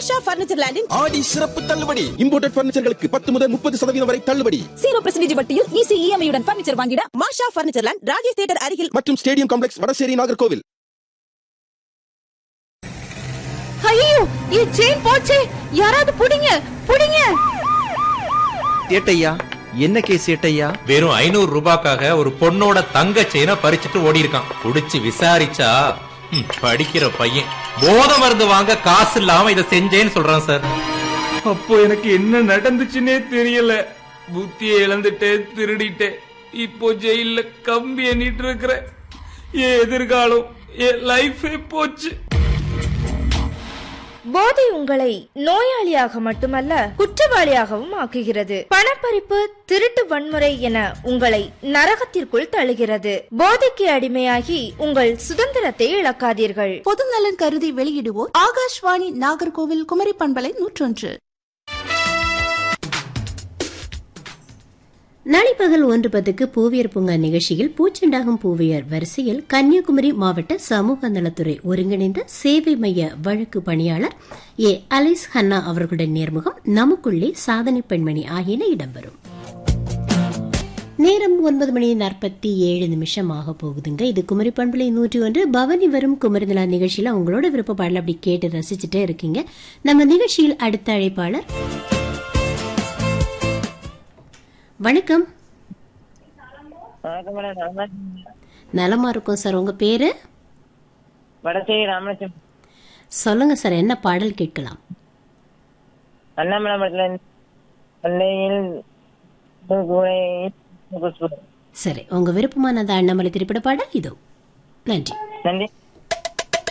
மாஷா furniture லேண்டின் ஆடி சிறப்பு தள்ளுபடி. Imported பர்னிச்சர்களுக்கு 10 முதல் 30% வரை தள்ளுபடி. 0% வட்டியில் ஈஸி இஎம்ஐ உடன் பர்னிச்சர் வாங்கிட மாஷா பர்னிச்சர் லேண்ட், ராஜேஷ் தியேட்டர் அருகில் மற்றும் ஸ்டேடியம் காம்ப்ளெக்ஸ், வடசேரி, நாகர்கோவில். ஐயோ, என் செயின் போச்சே, யாராவது புடிங்க புடிங்க. சேட்டையா, என்ன கேஸ் சேட்டையா? வெறும் 500 ரூபாய்க்காக ஒரு பொண்ணோட தங்க செயினை பறிச்சுட்டு ஓடி இருக்கான். குடிச்சு விசாரிச்சா படிக்கிற பையன் போத மருந்து வாங்க காசு இல்லாம இதை செஞ்சேன்னு சொல்றான் சார். அப்போ எனக்கு என்ன நடந்துச்சுன்னே தெரியல. புத்தியை இழந்துட்டேன், திருடிட்டேன். இப்போ ஜெயில கம்பி எண்ணிட்டு இருக்கிற என் எதிர்காலம், என் லைஃபே போச்சு. போதை உங்களை நோயாளியாக மட்டுமல்ல குற்றவாளியாகவும் ஆக்குகிறது. பணப்பறிப்பு, திருட்டு, வன்முறை என உங்களை நரகத்திற்குள் தள்ளுகிறது. போதைக்கு அடிமையாகி உங்கள் சுதந்திரத்தை இழக்காதீர்கள். பொதுநலன் கருதி வெளியிடுவோர் ஆகாஷ்வாணி நாகர்கோவில் குமரி பண்பலை 101. நாளை பகல் 1:10 பூவியர் பூங்கா நிகழ்ச்சியில் பூச்செண்டாகும் பூவியர் வரிசையில் கன்னியாகுமரி மாவட்ட சமூக நலத்துறை ஒருங்கிணைந்த சேவை மைய வழக்கு பணியாளர் அலிஸ் ஹன்னா அவர்களுடன் நேர்முகம், நமக்குள்ளே சாதனை பெண்மணி ஆகியன இடம்பெறும். நேரம் 9:47 ஆக போகுதுங்க. இது குமரி பண்பலை 101. பவனி வரும் குமரி நிலா நிகழ்ச்சியில உங்களோட விருப்ப பாடல அப்படி கேட்டு ரசிச்சுட்டே இருக்கீங்க. நம்ம நிகழ்ச்சியில் அடுத்த அழைப்பாளர். வணக்கம். நலமா இருக்கும் சார். உங்க பேரு? வடசேரி ராமலட்சுமி. சொல்லுங்க சார், என்ன பாடல் கேட்கலாம்? சரி, உங்க விருப்பமான அந்த அண்ணாமலை திரைப்பட பாடல் இதோ. நன்றி. நன்றி.